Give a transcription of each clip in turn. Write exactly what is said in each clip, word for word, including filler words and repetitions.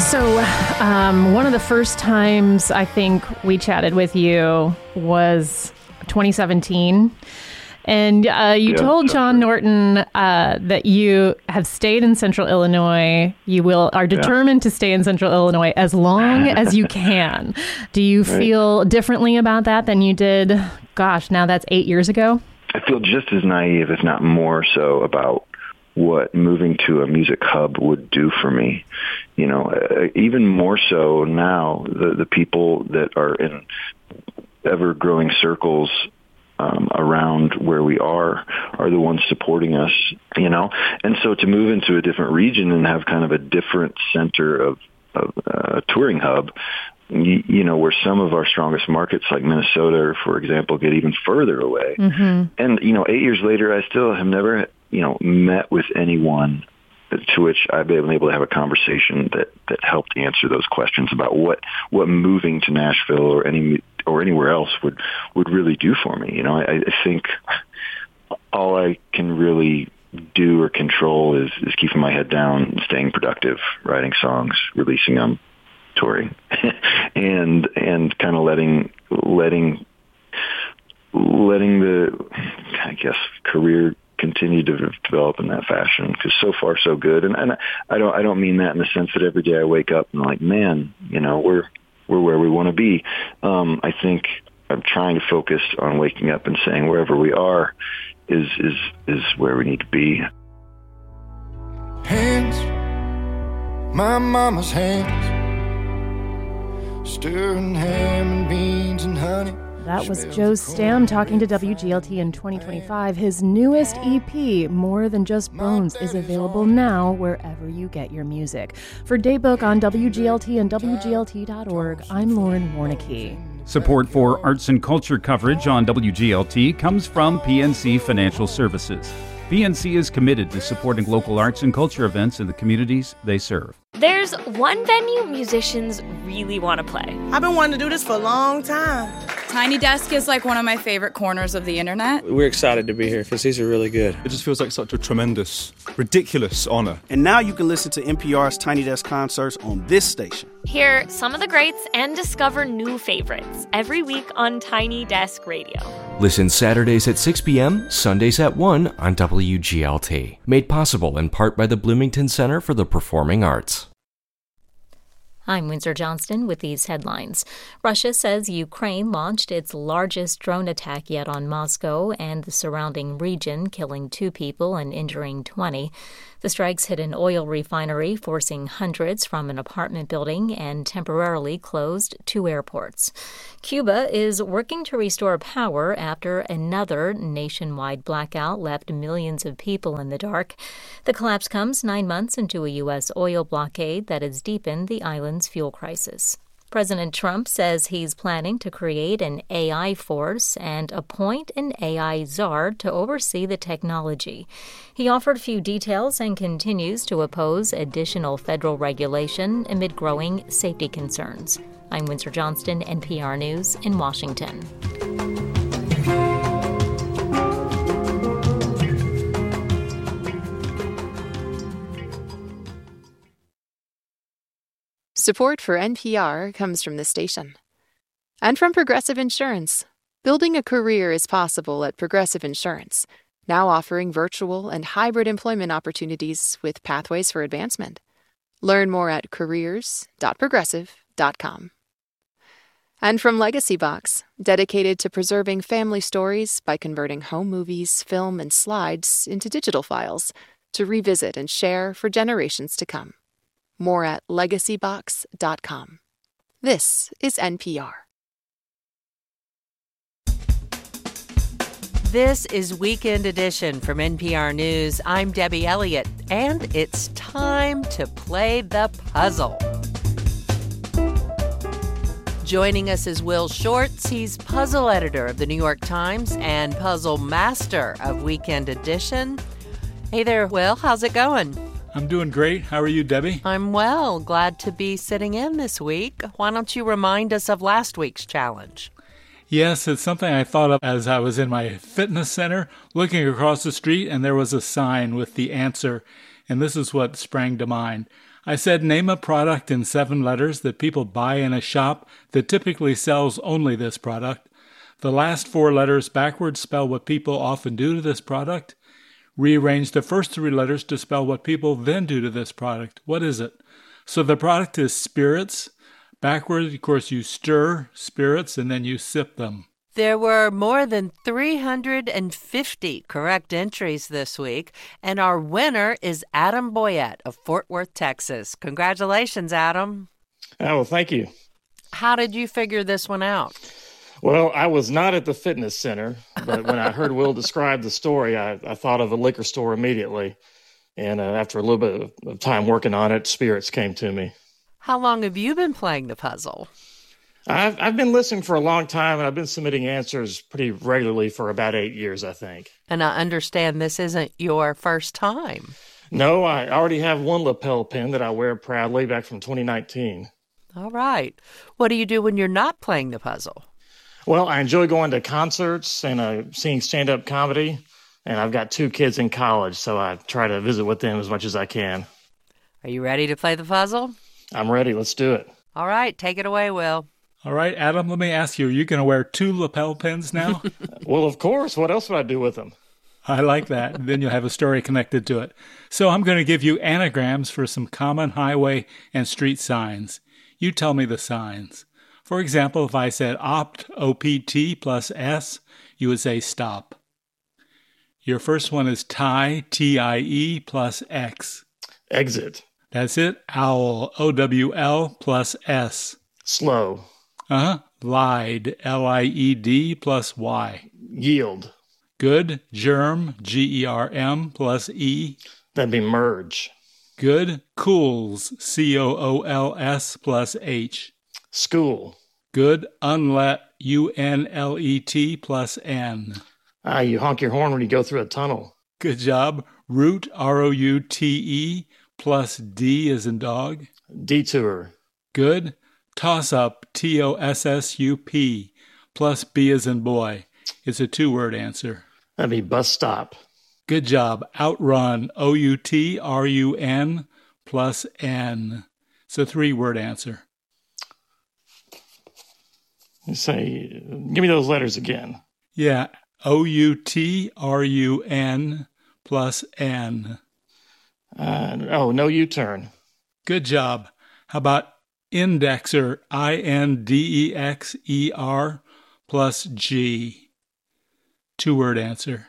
So um, one of the first times I think we chatted with you was twenty seventeen. And uh, you yeah, told John right. Norton uh, that you have stayed in Central Illinois. You will are determined yeah. to stay in Central Illinois as long as you can. Do you right. feel differently about that than you did, gosh, now that's eight years ago? I feel just as naive, if not more so, about what moving to a music hub would do for me. You know, uh, even more so now, the, the people that are in ever-growing circles Um, around where we are are the ones supporting us, you know? And so to move into a different region and have kind of a different center of, of uh, a touring hub, you, you know, where some of our strongest markets like Minnesota, for example, get even further away. Mm-hmm. And, you know, eight years later, I still have never, you know, met with anyone to which I've been able to have a conversation that, that helped answer those questions about what, what moving to Nashville or any or anywhere else would, would really do for me. You know, I, I think all I can really do or control is, is keeping my head down, staying productive, writing songs, releasing them, touring, and and kind of letting letting letting the, I guess, career continue to develop in that fashion, because so far so good. And, and I don't I don't mean that in the sense that every day I wake up and I'm like, man, you know, we're we're where we want to be. Um, I think I'm trying to focus on waking up and saying wherever we are is is is where we need to be. Hands, my mama's hands, stirring ham and beans and honey. That was Joe Stamm talking to W G L T in twenty twenty-five. His newest E P, More Than Just Bones, is available now wherever you get your music. For Daybook on W G L T and W G L T dot org, I'm Lauren Warnicki. Support for arts and culture coverage on W G L T comes from P N C Financial Services. P N C is committed to supporting local arts and culture events in the communities they serve. There's one venue musicians really want to play. I've been wanting to do this for a long time. Tiny Desk is like one of my favorite corners of the internet. We're excited to be here because these are really good. It just feels like such a tremendous, ridiculous honor. And now you can listen to N P R's Tiny Desk concerts on this station. Hear some of the greats and discover new favorites every week on Tiny Desk Radio. Listen Saturdays at six p.m., Sundays at one on W G L T. Made possible in part by the Bloomington Center for the Performing Arts. I'm Windsor Johnston with these headlines. Russia says Ukraine launched its largest drone attack yet on Moscow and the surrounding region, killing two people and injuring twenty. The strikes hit an oil refinery, forcing hundreds from an apartment building, and temporarily closed two airports. Cuba is working to restore power after another nationwide blackout left millions of people in the dark. The collapse comes nine months into a U S oil blockade that has deepened the island's fuel crisis. President Trump says he's planning to create an A I force and appoint an A I czar to oversee the technology. He offered few details and continues to oppose additional federal regulation amid growing safety concerns. I'm Windsor Johnston, N P R News in Washington. Support for N P R comes from this station. And from Progressive Insurance. Building a career is possible at Progressive Insurance, now offering virtual and hybrid employment opportunities with pathways for advancement. Learn more at careers dot progressive dot com. And from Legacy Box, dedicated to preserving family stories by converting home movies, film, and slides into digital files to revisit and share for generations to come. More at legacy box dot com. This is N P R. This is Weekend Edition from N P R News. I'm Debbie Elliott, and it's time to play the puzzle. Joining us is Will Shortz. He's puzzle editor of the New York Times and puzzle master of Weekend Edition. Hey there, Will. How's it going? I'm doing great. How are you, Debbie? I'm well. Glad to be sitting in this week. Why don't you remind us of last week's challenge? Yes, it's something I thought of as I was in my fitness center looking across the street, and there was a sign with the answer, and this is what sprang to mind. I said name a product in seven letters that people buy in a shop that typically sells only this product. The last four letters backwards spell what people often do to this product. Rearrange the first three letters to spell what people then do to this product. What is it? So the product is spirits. Backwards, of course, you stir spirits and then you sip them. There were more than three hundred fifty correct entries this week, and our winner is Adam Boyette of Fort Worth, Texas. Congratulations, Adam. Oh, well, thank you. How did you figure this one out? Well, I was not at the fitness center, but when I heard Will describe the story, I, I thought of a liquor store immediately. And uh, after a little bit of time working on it, spirits came to me. How long have you been playing the puzzle? I've, I've been listening for a long time, and I've been submitting answers pretty regularly for about eight years, I think. And I understand this isn't your first time. No, I already have one lapel pin that I wear proudly back from twenty nineteen. All right. What do you do when you're not playing the puzzle? Well, I enjoy going to concerts and uh, seeing stand-up comedy, and I've got two kids in college, so I try to visit with them as much as I can. Are you ready to play the puzzle? I'm ready. Let's do it. All right. Take it away, Will. All right, Adam, let me ask you, are you going to wear two lapel pins now? Well, of course. What else would I do with them? I like that. And then you'll have a story connected to it. So I'm going to give you anagrams for some common highway and street signs. You tell me the signs. For example, if I said opt, O P T plus S, you would say stop. Your first one is tie, T I E plus X. Exit. That's it. Owl, O W L plus S. Slow. Uh-huh. Lied, L I E D plus Y. Yield. Good. Germ, G E R M plus E. That'd be merge. Good. Cools, C O O L S plus H. School. Good. Unlet, U N L E T plus N. Ah, you honk your horn when you go through a tunnel. Good job. Route, R O U T E plus D as in dog. Detour. Good. Toss-up, T O S S U P, plus B as in boy. It's a two-word answer. That'd be bus stop. Good job. Outrun, O U T R U N, plus N. It's a three-word answer. You say, give me those letters again. Yeah, O U T R U N, plus N. Uh, oh, no U-turn. Good job. How about indexer, I N D E X E R plus G. Two-word answer.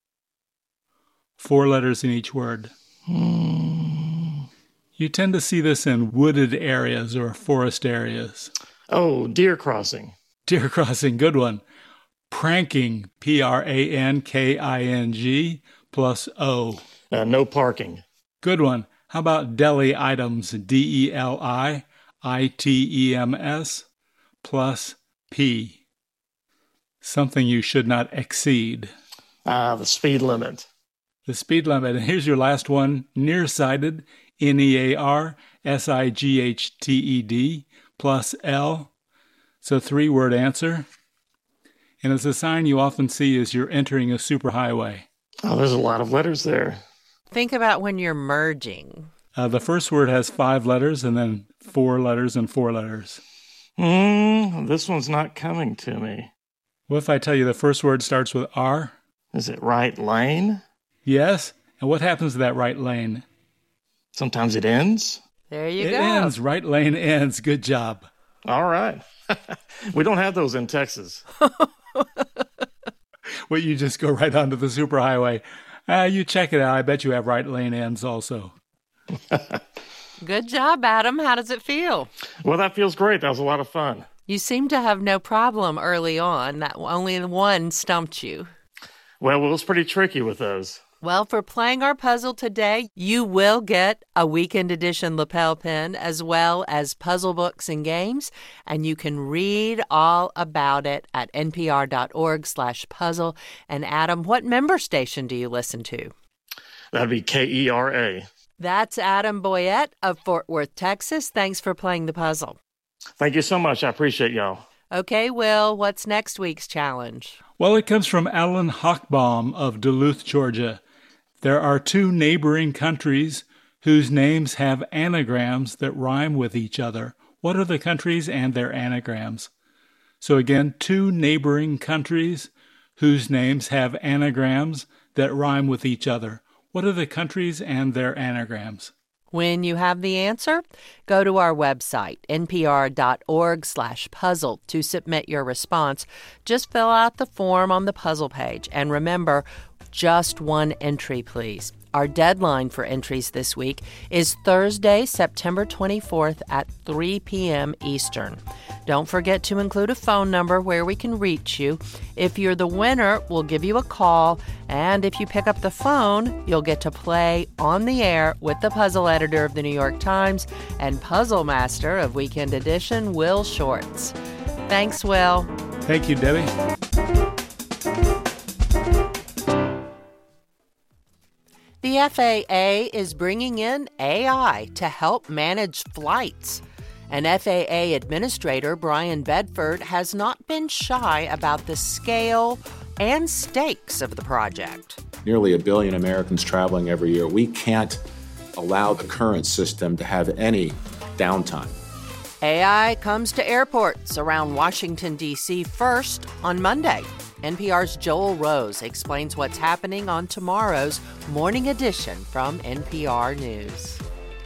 Four letters in each word. Hmm. You tend to see this in wooded areas or forest areas. Oh, deer crossing. Deer crossing, good one. Pranking, P R A N K I N G plus O. Uh, no parking. Good one. How about deli items, D E L I I T E M S plus P. Something you should not exceed. Ah, the speed limit. The speed limit. And here's your last one. Nearsighted, N E A R S I G H T E D plus L. It's a three-word answer. And it's a sign you often see as you're entering a superhighway. Oh, there's a lot of letters there. Think about when you're merging. Uh, the first word has five letters and then four letters and four letters. Hmm, this one's not coming to me. What if I tell you the first word starts with R? Is it right lane? Yes. And what happens to that right lane? Sometimes it ends. There you it go. It ends. Right lane ends. Good job. All right. We don't have those in Texas. Well, you just go right onto the superhighway. Uh, you check it out. I bet you have right lane ends also. Good job, Adam. How does it feel? Well, that feels great. That was a lot of fun. You seem to have no problem early on. That only one stumped you. Well, it was pretty tricky with those. Well, for playing our puzzle today, you will get a Weekend Edition lapel pin as well as puzzle books and games, and you can read all about it at npr.org slash puzzle. And Adam, what member station do you listen to? That'd be K E R A. That's Adam Boyette of Fort Worth, Texas. Thanks for playing the puzzle. Thank you so much. I appreciate y'all. Okay, Will, what's next week's challenge? Well, it comes from Alan Hochbaum of Duluth, Georgia. There are two neighboring countries whose names have anagrams that rhyme with each other. What are the countries and their anagrams? So again, two neighboring countries whose names have anagrams that rhyme with each other. What are the countries and their anagrams? When you have the answer, go to our website, npr.org slash puzzle, to submit your response. Just fill out the form on the puzzle page. And remember, just one entry, please. Our deadline for entries this week is Thursday, September twenty-fourth at three p.m. Eastern. Don't forget to include a phone number where we can reach you. If you're the winner, we'll give you a call. And if you pick up the phone, you'll get to play on the air with the puzzle editor of the New York Times and puzzle master of Weekend Edition, Will Shortz. Thanks, Will. Thank you, Debbie. The F A A is bringing in A I to help manage flights. And F A A Administrator Brian Bedford has not been shy about the scale and stakes of the project. Nearly a billion Americans traveling every year. We can't allow the current system to have any downtime. A I comes to airports around Washington, D C first on Monday. N P R's Joel Rose explains what's happening on tomorrow's Morning Edition from N P R News.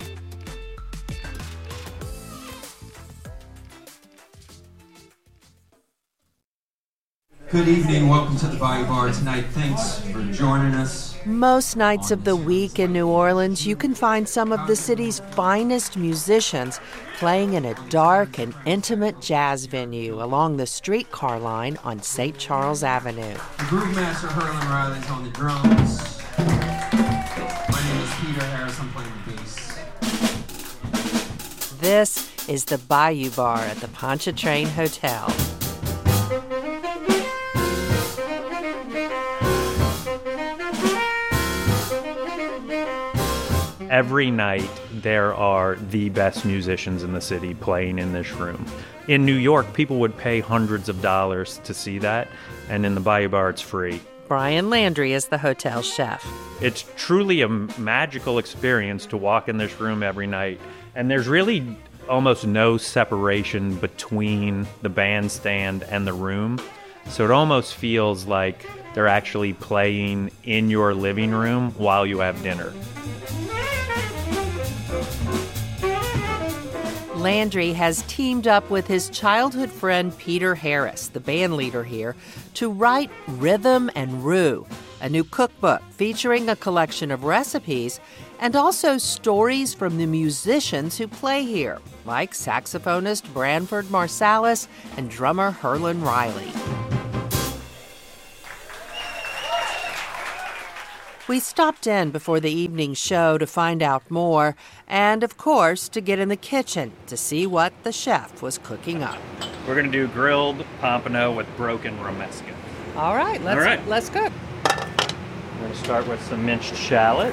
Good evening. Welcome to the Bayou Bar tonight. Thanks for joining us. Most nights of the week in New Orleans, you can find some of the city's finest musicians playing in a dark and intimate jazz venue along the streetcar line on Saint Charles Avenue. The Groove Master Herlin Riley's on the drums. My name is Peter Harris. I'm playing the bass. This is the Bayou Bar at the Pontchartrain Hotel. Every night, there are the best musicians in the city playing in this room. In New York, people would pay hundreds of dollars to see that, and in the Bayou Bar, it's free. Brian Landry is the hotel chef. It's truly a magical experience to walk in this room every night, and there's really almost no separation between the bandstand and the room, so it almost feels like they're actually playing in your living room while you have dinner. Landry has teamed up with his childhood friend Peter Harris, the band leader here, to write Rhythm and Rue, a new cookbook featuring a collection of recipes and also stories from the musicians who play here, like saxophonist Branford Marsalis and drummer Herlin Riley. We stopped in before the evening show to find out more and, of course, to get in the kitchen to see what the chef was cooking up. We're going to do grilled pompano with broken romesco. All right, let's, All right. let's cook. We're going to start with some minced shallot.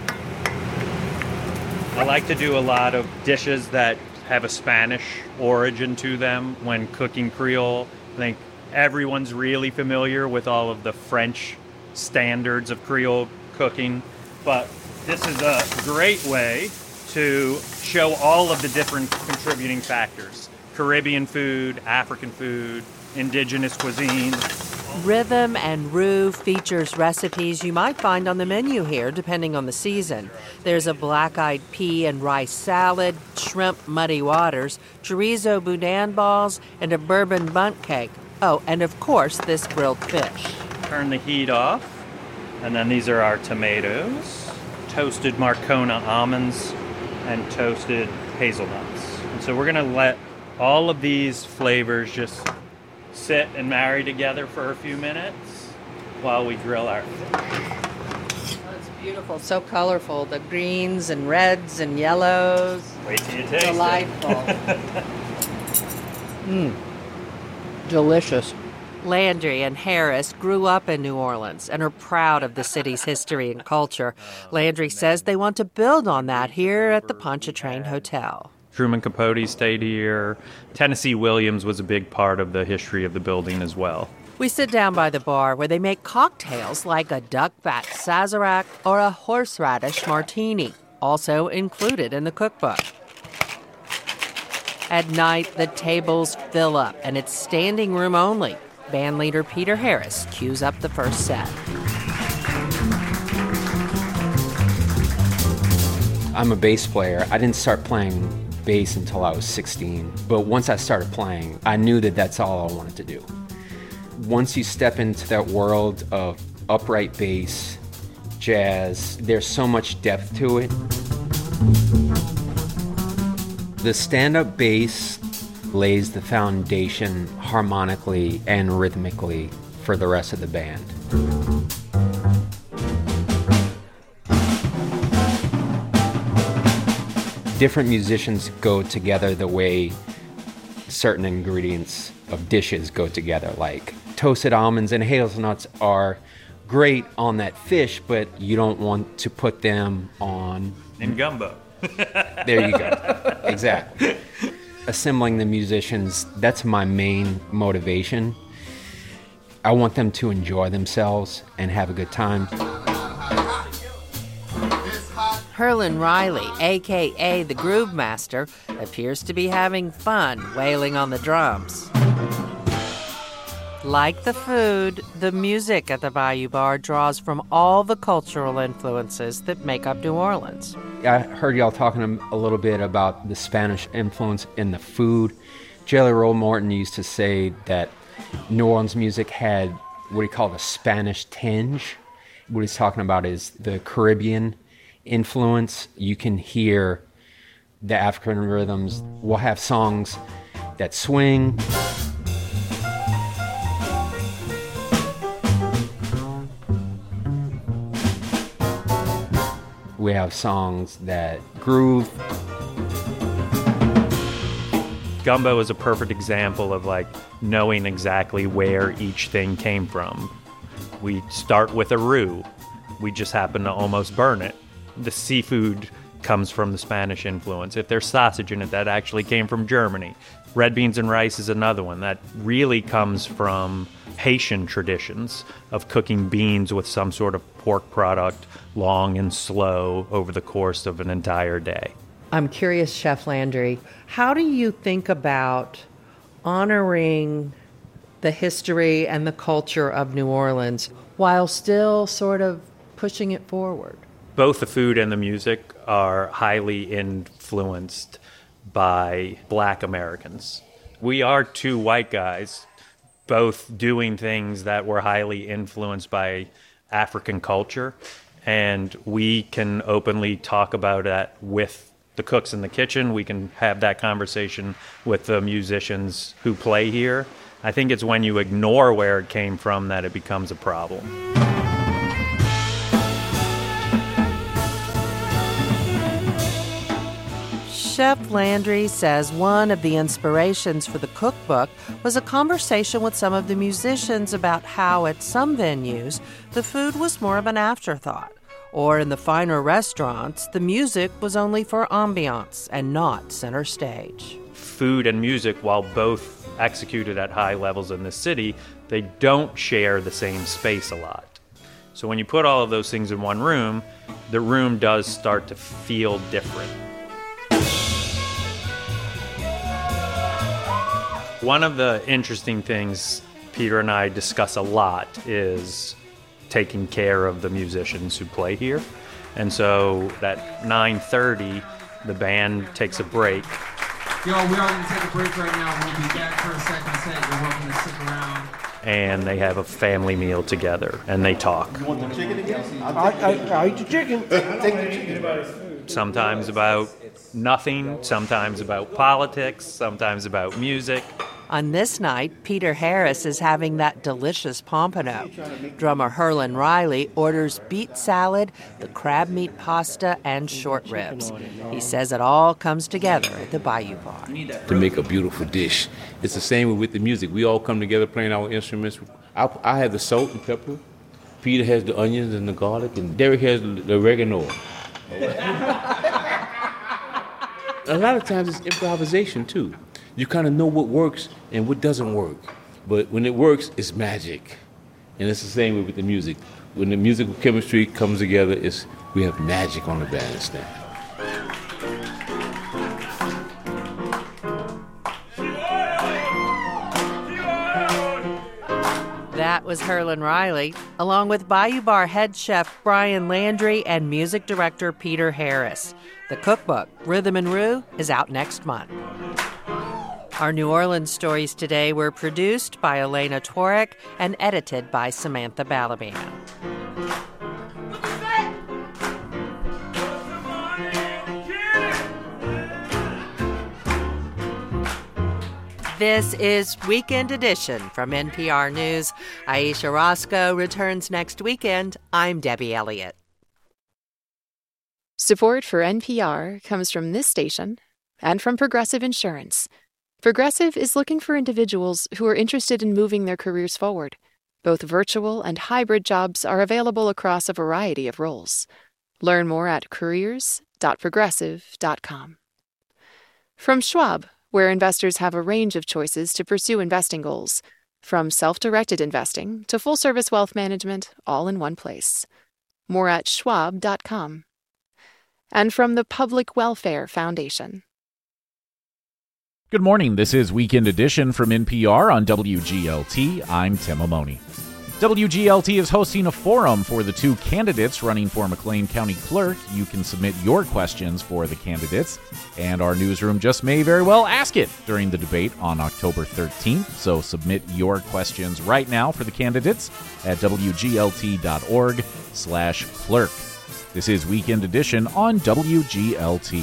I like to do a lot of dishes that have a Spanish origin to them when cooking Creole. I think everyone's really familiar with all of the French standards of Creole cooking, but this is a great way to show all of the different contributing factors. Caribbean food, African food, indigenous cuisine. Rhythm and Rue features recipes you might find on the menu here, depending on the season. There's a black-eyed pea and rice salad, shrimp muddy waters, chorizo boudin balls, and a bourbon bundt cake. Oh, and of course, this grilled fish. Turn the heat off. And then these are our tomatoes, toasted Marcona almonds, and toasted hazelnuts. And so we're going to let all of these flavors just sit and marry together for a few minutes while we grill our fish. Oh, it's beautiful, so colorful. The greens and reds and yellows. Wait till you taste Delightful. it. Mmm. Delicious. Landry and Harris grew up in New Orleans and are proud of the city's history and culture. Landry says they want to build on that here at the Pontchartrain Hotel. Truman Capote stayed here. Tennessee Williams was a big part of the history of the building as well. We sit down by the bar where they make cocktails like a duckback Sazerac or a horseradish martini. also included in the cookbook. At night, the tables fill up, and it's standing room only. Bandleader Peter Harris cues up the first set. I'm a bass player. I didn't start playing bass until I was sixteen, but once I started playing, I knew that that's all I wanted to do. Once you step into that world of upright bass, jazz, there's so much depth to it. The stand-up bass lays the foundation harmonically and rhythmically for the rest of the band. Different musicians go together the way certain ingredients of dishes go together, like toasted almonds and hazelnuts are great on that fish, but you don't want to put them on... In gumbo. There you go. Exactly. Assembling the musicians, that's my main motivation. I want them to enjoy themselves and have a good time. Herlin Riley, a k a the Groove Master, appears to be having fun wailing on the drums. Like the food, the music at the Bayou Bar draws from all the cultural influences that make up New Orleans. I heard y'all talking a little bit about the Spanish influence in the food. Jelly Roll Morton used to say that New Orleans music had what he called a Spanish tinge. What he's talking about is the Caribbean influence. You can hear the African rhythms. We'll have songs that swing. We have songs that groove. Gumbo is a perfect example of like knowing exactly where each thing came from. We start with a roux. We just happen to almost burn it. The seafood comes from the Spanish influence. If there's sausage in it, that actually came from Germany. Red beans and rice is another one that really comes from Haitian traditions of cooking beans with some sort of pork product long and slow over the course of an entire day. I'm curious, Chef Landry, how do you think about honoring the history and the culture of New Orleans while still sort of pushing it forward? Both the food and the music are highly influenced by Black Americans. We are two white guys, both doing things that were highly influenced by African culture, and we can openly talk about that with the cooks in the kitchen. We can have that conversation with the musicians who play here. I think it's when you ignore where it came from that it becomes a problem. Chef Landry says one of the inspirations for the cookbook was a conversation with some of the musicians about how at some venues the food was more of an afterthought, or in the finer restaurants the music was only for ambiance and not center stage. Food and music, while both executed at high levels in the city, they don't share the same space a lot. So when you put all of those things in one room, the room does start to feel different. One of the interesting things Peter and I discuss a lot is taking care of the musicians who play here. And so at nine thirty, the band takes a break. Yo, we are going to take a break right now. We'll be back for a second set. You're welcome to stick around. And they have a family meal together, and they talk. You want the chicken again? I, I, I'll eat the chicken. I'll take the chicken. Sometimes about nothing, sometimes about politics, sometimes about music. On this night, Peter Harris is having that delicious pompano. Drummer Herlin Riley orders beet salad, the crab meat pasta, and short ribs. He says it all comes together at the Bayou Bar. To make a beautiful dish. It's the same with the music. We all come together playing our instruments. I, I have the salt and pepper. Peter has the onions and the garlic, and Derek has the oregano. A lot of times it's improvisation, too. You kind of know what works and what doesn't work. But when it works, it's magic. And it's the same with the music. When the musical chemistry comes together, it's, we have magic on the bandstand. That was Herlin Riley, along with Bayou Bar head chef Brian Landry and music director Peter Harris. The cookbook, Rhythm and Rue, is out next month. Our New Orleans stories today were produced by Elena Tworek and edited by Samantha Balaban. This is Weekend Edition from N P R News. Aisha Roscoe returns next weekend. I'm Debbie Elliott. Support for N P R comes from this station and from Progressive Insurance. Progressive is looking for individuals who are interested in moving their careers forward. Both virtual and hybrid jobs are available across a variety of roles. Learn more at careers dot progressive dot com. From Schwab, where investors have a range of choices to pursue investing goals, from self-directed investing to full-service wealth management, all in one place. More at schwab dot com. And from the Public Welfare Foundation. Good morning. This is Weekend Edition from N P R on W G L T. I'm Tim Amoni. W G L T is hosting a forum for the two candidates running for McLean County Clerk. You can submit your questions for the candidates, and our newsroom just may very well ask it during the debate on October thirteenth. So submit your questions right now for the candidates at W G L T dot org slash clerk. This is Weekend Edition on W G L T.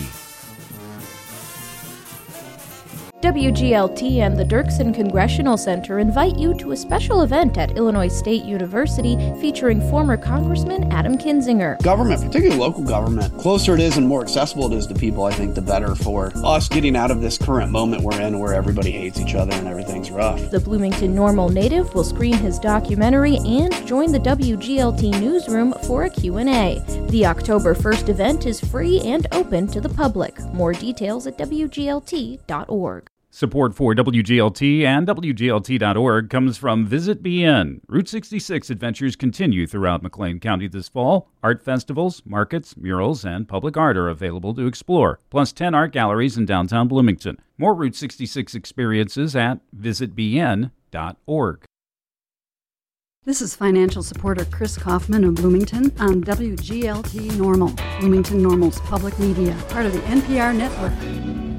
W G L T and the Dirksen Congressional Center invite you to a special event at Illinois State University featuring former Congressman Adam Kinzinger. Government, particularly local government, closer it is and more accessible it is to people, I think the better for us getting out of this current moment we're in where everybody hates each other and everything's rough. The Bloomington Normal native will screen his documentary and join the W G L T newsroom for a Q and A. The October first event is free and open to the public. More details at W G L T dot org. Support for W G L T and W G L T dot org comes from Visit B N. Route sixty-six adventures continue throughout McLean County this fall. Art festivals, markets, murals, and public art are available to explore, plus ten art galleries in downtown Bloomington. More Route sixty-six experiences at visit b n dot org. This is financial supporter Chris Kaufman of Bloomington on W G L T Normal, Bloomington Normal's public media, part of the N P R network.